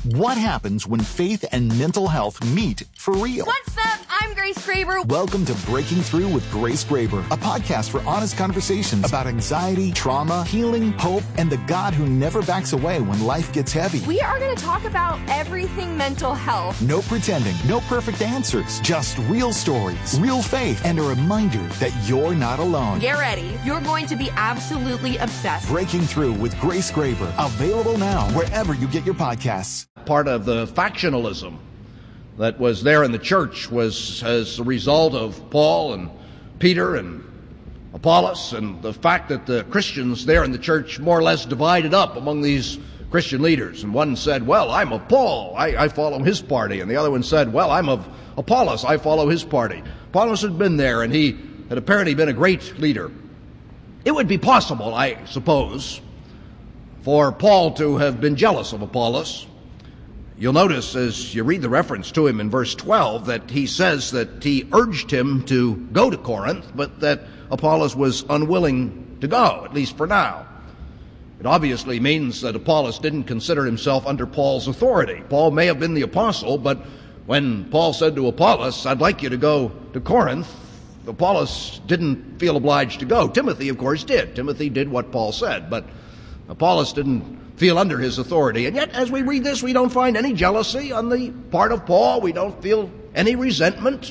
What happens when faith and mental health meet for real? What's up? I'm Grace Graber. Welcome to Breaking Through with Grace Graber, a podcast for honest conversations about anxiety, trauma, healing, hope, and the God who never backs away when life gets heavy. We are going to talk about everything mental health. No pretending, no perfect answers, just real stories, real faith, and a reminder that you're not alone. Get ready. You're going to be absolutely obsessed. Breaking Through with Grace Graber, available now wherever you get your podcasts. Part of the factionalism that was there in the church was as a result of Paul and Peter and Apollos, and the fact that the Christians there in the church more or less divided up among these Christian leaders. And one said, well, I'm of Paul, I follow his party. And the other one said, well, I'm of Apollos, I follow his party. Apollos had been there, and he had apparently been a great leader. It would be possible, I suppose, for Paul to have been jealous of Apollos. You'll notice as you read the reference to him in verse 12 that he says that he urged him to go to Corinth, but that Apollos was unwilling to go, at least for now. It obviously means that Apollos didn't consider himself under Paul's authority. Paul may have been the apostle, but when Paul said to Apollos, I'd like you to go to Corinth, Apollos didn't feel obliged to go. Timothy, of course, did. Timothy did what Paul said, but Apollos didn't feel under his authority. And yet, as we read this, we don't find any jealousy on the part of Paul. We don't feel any resentment.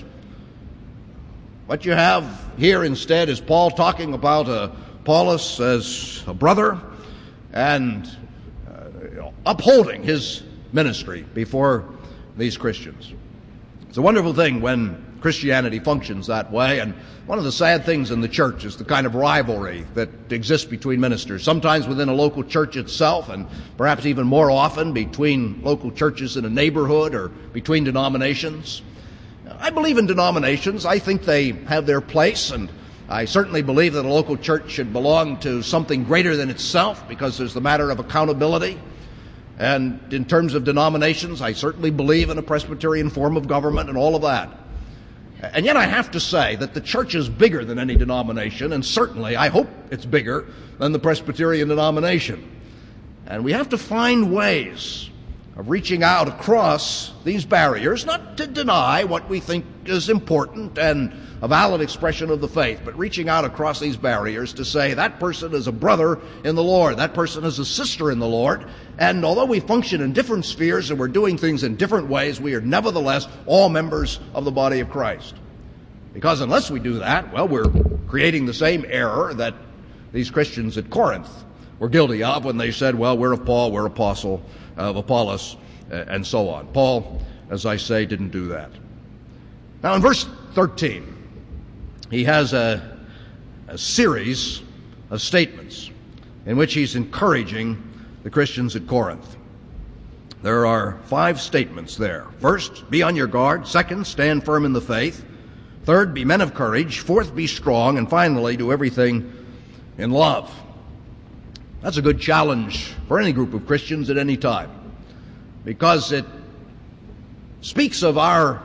What you have here instead is Paul talking about Apollos as a brother and upholding his ministry before these Christians. It's a wonderful thing when Christianity functions that way, and one of the sad things in the church is the kind of rivalry that exists between ministers, sometimes within a local church itself, and perhaps even more often between local churches in a neighborhood or between denominations. I believe in denominations. I think they have their place, and I certainly believe that a local church should belong to something greater than itself, because there's the matter of accountability. And in terms of denominations, I certainly believe in a Presbyterian form of government and all of that. And yet I have to say that the church is bigger than any denomination, and certainly I hope it's bigger than the Presbyterian denomination. And we have to find ways of reaching out across these barriers, not to deny what we think is important and a valid expression of the faith, but reaching out across these barriers to say that person is a brother in the Lord, that person is a sister in the Lord, and although we function in different spheres and we're doing things in different ways, we are nevertheless all members of the body of Christ. Because unless we do that, well, we're creating the same error that these Christians at Corinth were guilty of when they said, well, we're of Paul, we're apostle of Apollos, and so on. Paul, as I say, didn't do that. Now in verse 13, he has a series of statements in which he's encouraging the Christians at Corinth. There are 5 statements there. First, be on your guard. Second, stand firm in the faith. Third, be men of courage. Fourth, be strong. And finally, do everything in love. That's a good challenge for any group of Christians at any time, because it speaks of our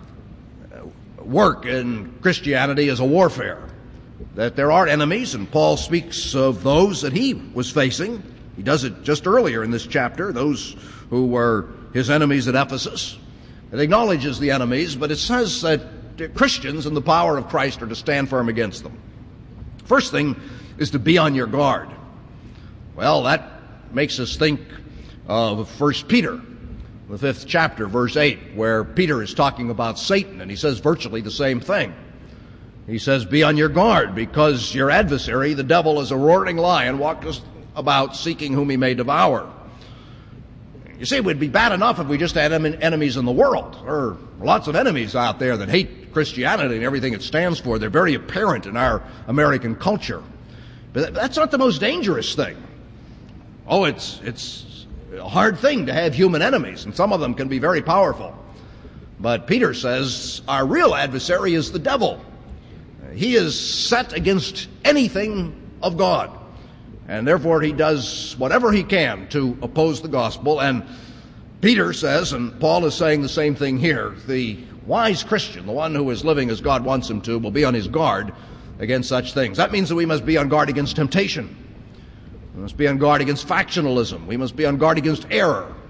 work in Christianity as a warfare, that there are enemies, and Paul speaks of those that he was facing. He does it just earlier in this chapter, those who were his enemies at Ephesus. It acknowledges the enemies, but it says that Christians in the power of Christ are to stand firm against them. First thing is to be on your guard. Well, that makes us think of 1 Peter, the 5th chapter, verse 8, where Peter is talking about Satan, and he says virtually the same thing. He says, be on your guard, because your adversary, the devil, is a roaring lion, walks about seeking whom he may devour. You see, it would be bad enough if we just had enemies in the world. There are lots of enemies out there that hate Christianity and everything it stands for. They're very apparent in our American culture. But that's not the most dangerous thing. Oh, it's a hard thing to have human enemies, and some of them can be very powerful. But Peter says our real adversary is the devil. He is set against anything of God, and therefore he does whatever he can to oppose the gospel. And Peter says, and Paul is saying the same thing here, the wise Christian, the one who is living as God wants him to, will be on his guard against such things. That means that we must be on guard against temptation. We must be on guard against factionalism. We must be on guard against error.